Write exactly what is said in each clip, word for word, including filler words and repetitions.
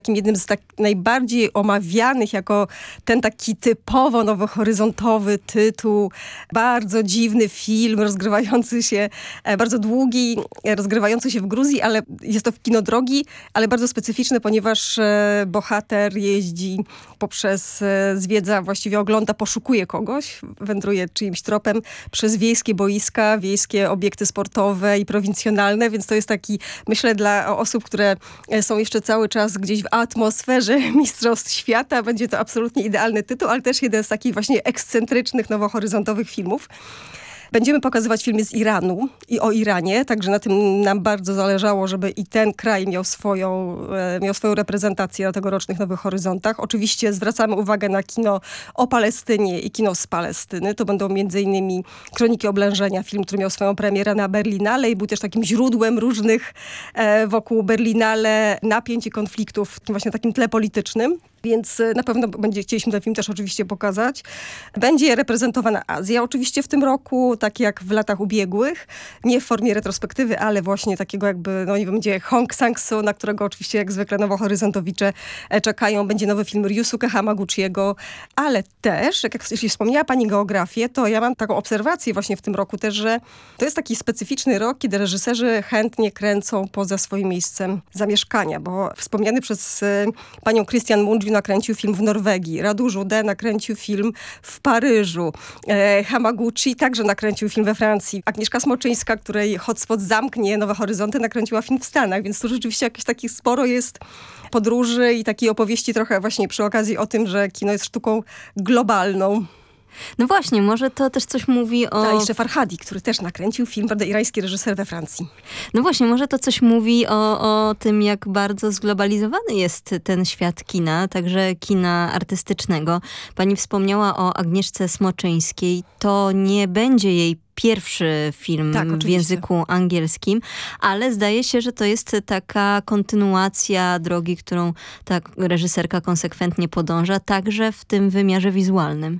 takim jednym z tak najbardziej omawianych jako ten taki typowo nowohoryzontowy tytuł. Bardzo dziwny film rozgrywający się, bardzo długi, rozgrywający się w Gruzji, ale jest to kino drogi, ale bardzo specyficzny, ponieważ bohater jeździ poprzez, zwiedza, właściwie ogląda, poszukuje kogoś, wędruje czyimś tropem przez wiejskie boiska, wiejskie obiekty sportowe i prowincjonalne, więc to jest taki, myślę, dla osób, które są jeszcze cały czas gdzieś w atmosferze Mistrzostw Świata, będzie to absolutnie idealny tytuł, ale też jeden z takich właśnie ekscentrycznych, nowohoryzontowych filmów. Będziemy pokazywać filmy z Iranu i o Iranie, także na tym nam bardzo zależało, żeby i ten kraj miał swoją, e, miał swoją reprezentację na tegorocznych Nowych Horyzontach. Oczywiście zwracamy uwagę na kino o Palestynie i kino z Palestyny. To będą między innymi Kroniki Oblężenia, film, który miał swoją premierę na Berlinale i był też takim źródłem różnych e, wokół Berlinale napięć i konfliktów właśnie na takim tle politycznym. Więc na pewno będzie, chcieliśmy ten film też oczywiście pokazać. Będzie reprezentowana Azja oczywiście w tym roku, tak jak w latach ubiegłych. Nie w formie retrospektywy, ale właśnie takiego jakby, no nie wiem, będzie Hong Sang-soo, na którego oczywiście jak zwykle nowohoryzontowicze czekają. Będzie nowy film Ryusuke Hamaguchiego, ale też, jak jeśli wspomniała pani geografię, to ja mam taką obserwację właśnie w tym roku też, że to jest taki specyficzny rok, kiedy reżyserzy chętnie kręcą poza swoim miejscem zamieszkania, bo wspomniany przez y, panią Christian Mungi nakręcił film w Norwegii, Radu Jude nakręcił film w Paryżu, e, Hamaguchi także nakręcił film we Francji. Agnieszka Smoczyńska, której Hotspot zamknie Nowe Horyzonty, nakręciła film w Stanach, więc tu rzeczywiście jakieś takich sporo jest podróży i takiej opowieści trochę właśnie przy okazji o tym, że kino jest sztuką globalną. No właśnie, może to też coś mówi o... A jeszcze Farhadi, który też nakręcił film, prawda, irański reżyser we Francji. No właśnie, może to coś mówi o, o tym, jak bardzo zglobalizowany jest ten świat kina, także kina artystycznego. Pani wspomniała o Agnieszce Smoczyńskiej. To nie będzie jej pierwszy film tak, w języku angielskim, ale zdaje się, że to jest taka kontynuacja drogi, którą ta reżyserka konsekwentnie podąża, także w tym wymiarze wizualnym.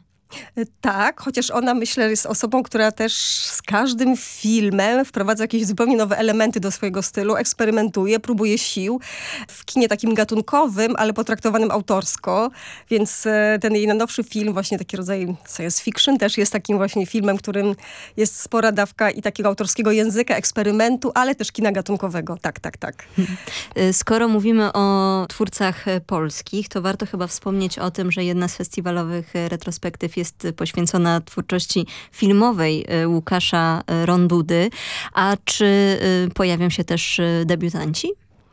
Tak, chociaż ona, myślę, jest osobą, która też z każdym filmem wprowadza jakieś zupełnie nowe elementy do swojego stylu, eksperymentuje, próbuje sił w kinie takim gatunkowym, ale potraktowanym autorsko, więc ten jej najnowszy film, właśnie taki rodzaj science fiction, też jest takim właśnie filmem, którym jest spora dawka i takiego autorskiego języka, eksperymentu, ale też kina gatunkowego. Tak, tak, tak. Skoro mówimy o twórcach polskich, to warto chyba wspomnieć o tym, że jedna z festiwalowych retrospektyw jest poświęcona twórczości filmowej Łukasza Rondudy. A czy pojawią się też debiutanci?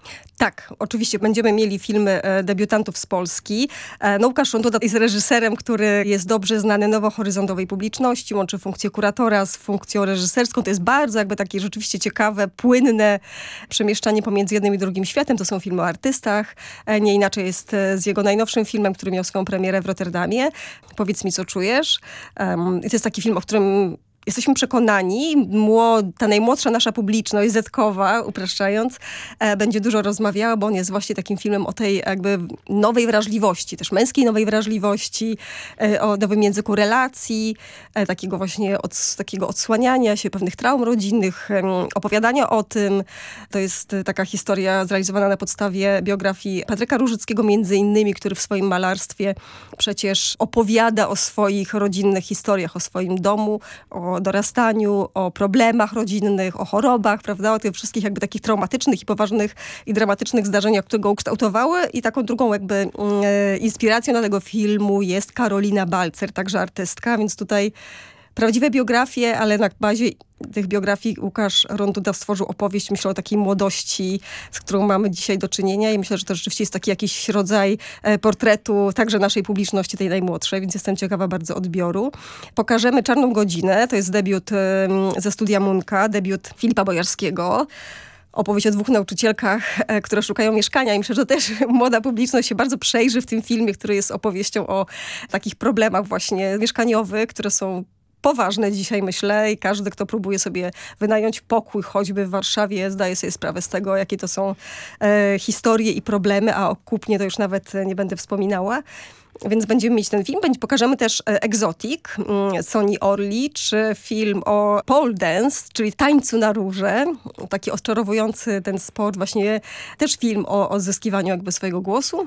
Tak, oczywiście będziemy mieli filmy e, debiutantów z Polski. E, no, Łukasz Ronduda jest reżyserem, który jest dobrze znany nowohoryzontowej publiczności, łączy funkcję kuratora z funkcją reżyserską. To jest bardzo jakby takie rzeczywiście ciekawe, płynne przemieszczanie pomiędzy jednym i drugim światem. To są filmy o artystach. E, nie inaczej jest e, z jego najnowszym filmem, który miał swoją premierę w Rotterdamie. Powiedz mi, co czujesz. Um, I to jest taki film, o którym jesteśmy przekonani, młod, ta najmłodsza nasza publiczność, zetkowa, upraszczając, e, będzie dużo rozmawiała, bo on jest właśnie takim filmem o tej jakby nowej wrażliwości, też męskiej nowej wrażliwości, e, o nowym języku relacji, e, takiego właśnie od, takiego odsłaniania się pewnych traum rodzinnych, e, opowiadania o tym. To jest e, taka historia zrealizowana na podstawie biografii Patryka Różyckiego między innymi, który w swoim malarstwie przecież opowiada o swoich rodzinnych historiach, o swoim domu, o dorastaniu, o problemach rodzinnych, o chorobach, prawda, o tych wszystkich jakby takich traumatycznych i poważnych i dramatycznych zdarzeniach, które go ukształtowały. I taką drugą jakby e, inspiracją do tego filmu jest Karolina Balcer, także artystka, więc tutaj prawdziwe biografie, ale na bazie tych biografii Łukasz Ronduda stworzył opowieść, myślę, o takiej młodości, z którą mamy dzisiaj do czynienia i myślę, że to rzeczywiście jest taki jakiś rodzaj e, portretu także naszej publiczności, tej najmłodszej, więc jestem ciekawa bardzo odbioru. Pokażemy Czarną godzinę, to jest debiut e, ze studia Munka, debiut Filipa Bojarskiego. Opowieść o dwóch nauczycielkach, e, które szukają mieszkania i myślę, że też młoda publiczność się bardzo przejrzy w tym filmie, który jest opowieścią o takich problemach właśnie mieszkaniowych, które są poważne dzisiaj, myślę, i każdy, kto próbuje sobie wynająć pokój choćby w Warszawie, zdaje sobie sprawę z tego, jakie to są e, historie i problemy, a o Kupnie to już nawet nie będę wspominała. Więc będziemy mieć ten film. Pokażemy też Exotic Sonii Orli, czy film o pole dance, czyli tańcu na róże. Taki odczarowujący ten sport, właśnie też film o odzyskiwaniu jakby swojego głosu.